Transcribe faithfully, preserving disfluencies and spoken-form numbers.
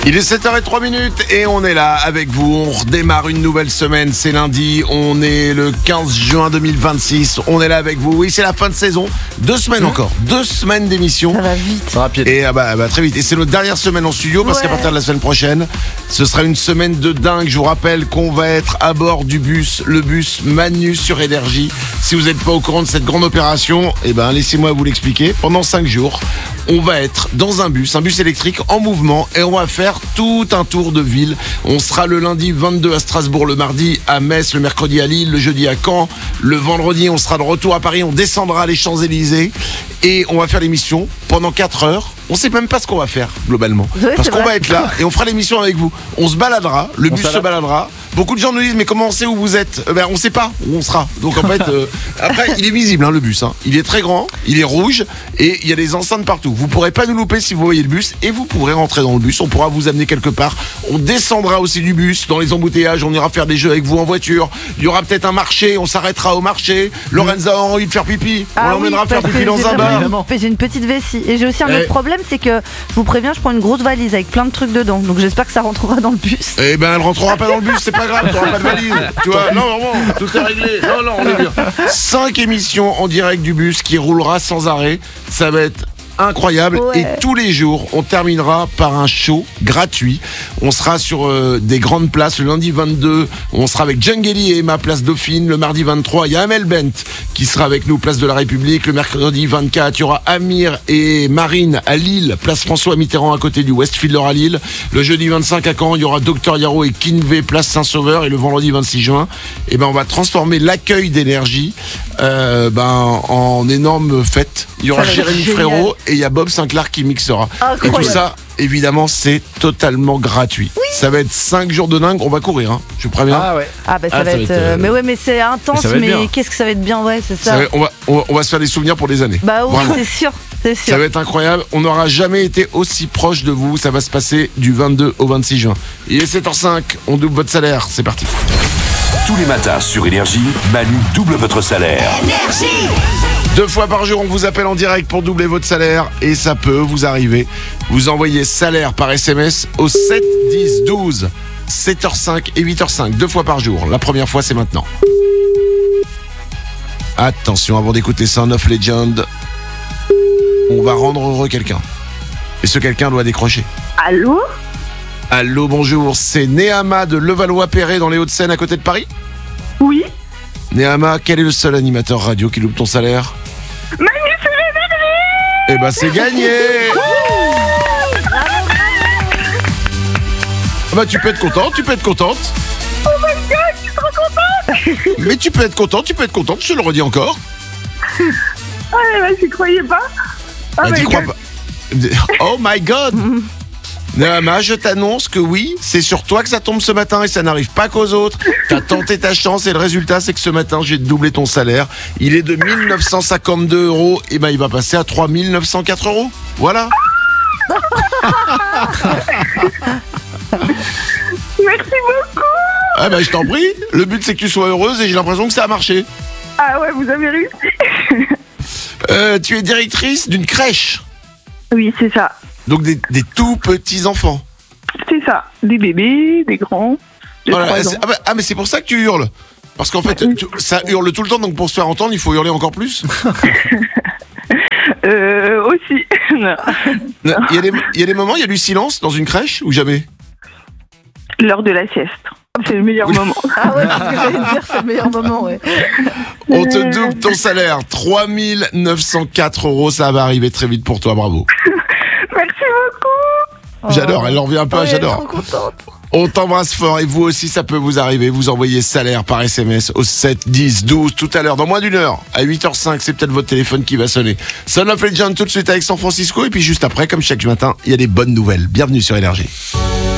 Il est sept heures zéro trois et on est là avec vous. On redémarre une nouvelle semaine. C'est lundi. On est le quinze juin deux mille vingt-six. On est là avec vous. Oui, c'est la fin de saison. Deux semaines mmh. encore. Deux semaines d'émission. Ça va vite. Rapide. Et ah bah, bah, très vite. Et c'est notre dernière semaine en studio parce ouais. qu'à partir de la semaine prochaine, ce sera une semaine de dingue. Je vous rappelle qu'on va être à bord du bus, le bus Manu sur Énergie. Si vous n'êtes pas au courant de cette grande opération, eh ben laissez-moi vous l'expliquer. Pendant cinq jours, on va être dans un bus, un bus électrique en mouvement, et on va faire tout un tour de ville. On sera le lundi vingt-deux à Strasbourg, le mardi à Metz, le mercredi à Lille, le jeudi à Caen, le vendredi on sera de retour à Paris, on descendra les Champs-Élysées et on va faire l'émission pendant quatre heures. On sait même pas ce qu'on va faire globalement, ouais, parce qu'on vrai. va être là et on fera l'émission avec vous. On se baladera, le on bus se baladera. Beaucoup de gens nous disent mais comment on sait où vous êtes? euh, Ben on sait pas où on sera. Donc en fait, euh, après il est visible hein, le bus. Hein. Il est très grand, il est rouge et il y a des enceintes partout. Vous pourrez pas nous louper si vous voyez le bus et vous pourrez rentrer dans le bus. On pourra vous amener quelque part. On descendra aussi du bus dans les embouteillages. On ira faire des jeux avec vous en voiture. Il y aura peut-être un marché. On s'arrêtera au marché. Lorenza a envie de faire pipi. Ah on l'emmènera oui, faire pipi dans un bar. J'ai une petite vessie et j'ai aussi un eh. autre problème, c'est que je vous préviens, je prends une grosse valise avec plein de trucs dedans. Donc j'espère que ça rentrera dans le bus. Eh ben elle rentrera pas dans le bus, c'est pas grave. T'auras pas de valise. Tu vois, non, non, tout est réglé. Non, non, on est bien. Cinq émissions en direct du bus qui roulera sans arrêt. Ça va être incroyable. Ouais. Et tous les jours, on terminera par un show gratuit. On sera sur euh, des grandes places. Le lundi vingt-deux, on sera avec Djangeli et Emma, place Dauphine. Le mardi vingt-trois, il y a Amel Bent qui sera avec nous, place de la République. Le mercredi vingt-quatre, il y aura Amir et Marine à Lille, place François Mitterrand à côté du Westfielder à Lille. Le jeudi vingt-cinq à Caen, il y aura Docteur Yaro et Kinvé, place Saint-Sauveur. Et le vendredi vingt-six juin, eh ben, on va transformer l'accueil d'énergie euh, ben, en énorme fête. Il y aura Jérémy Frérot et il y a Bob Sinclair qui mixera. Incroyable. Et tout ça, évidemment, c'est totalement gratuit. Oui. Ça va être cinq jours de dingue. On va courir, hein. Je vous préviens. Ah ouais. Ah bah ça, Ah, va, ça être, va être, euh... mais ouais, mais c'est intense. Mais, mais qu'est-ce que ça va être bien, ouais, c'est ça. ça va, on, va, on, va, on va se faire des souvenirs pour des années. Bah oui, Vraiment. c'est sûr, c'est sûr. Ça va être incroyable. On n'aura jamais été aussi proche de vous. Ça va se passer du vingt-deux au vingt-six juin. Il est sept heures cinq. On double votre salaire. C'est parti. Tous les matins sur Énergie, Manu double votre salaire. Énergie! Deux fois par jour, on vous appelle en direct pour doubler votre salaire et ça peut vous arriver. Vous envoyez salaire par S M S au sept dix douze, sept heures cinq et huit heures cinq, deux fois par jour. La première fois, c'est maintenant. Attention, avant d'écouter Sound of Legend, on va rendre heureux quelqu'un. Et ce quelqu'un doit décrocher. Allô? Allô, bonjour, c'est Néama de Levallois-Perret dans les Hauts-de-Seine à côté de Paris? Oui. Néama, quel est le seul animateur radio qui loupe ton salaire? Manu sur Énergie! Eh ben c'est gagné! Ah bah tu peux être contente, tu peux être contente. Oh my god, je suis trop contente! Mais tu peux être contente, tu peux être contente, je te le redis encore. Ah bah j'y croyais pas. Oh Bah, my t'y crois god. pas. Oh my god! Néama, je t'annonce que oui, c'est sur toi que ça tombe ce matin et ça n'arrive pas qu'aux autres. T'as tenté ta chance et le résultat c'est que ce matin j'ai doublé ton salaire. Il est de mille neuf cent cinquante-deux euros et ben il va passer à trois mille neuf cent quatre euros. Voilà. Merci beaucoup! Ah bah je t'en prie. Le but c'est que tu sois heureuse et j'ai l'impression que ça a marché. Ah ouais, vous avez réussi! Euh, tu es directrice d'une crèche. Oui, c'est ça. Donc des, des tout petits enfants. C'est ça. Des bébés, des grands. De Voilà, trois c'est- ans. ah, bah, ah, mais c'est pour ça que tu hurles. Parce qu'en fait, tu- ça hurle tout le temps, donc pour se faire entendre, il faut hurler encore plus. Euh, aussi. Non. Il y, a des, il y a des moments, il y a du silence dans une crèche ou jamais? L'heure de la sieste. C'est le meilleur Oui. moment. Ah ouais, c'est ce que j'allais dire, c'est le meilleur moment, ouais. On te double ton salaire, trois mille neuf cent quatre euros, ça va arriver très vite pour toi, bravo. Merci beaucoup! J'adore, elle en revient pas, Ouais, j'adore. trop contente. On t'embrasse fort et vous aussi, ça peut vous arriver. Vous envoyez salaire par S M S au sept dix douze tout à l'heure, dans moins d'une heure, à huit heures cinq, c'est peut-être votre téléphone qui va sonner. Son of Legend tout de suite avec San Francisco et puis juste après, comme chaque matin, il y a des bonnes nouvelles. Bienvenue sur Énergie.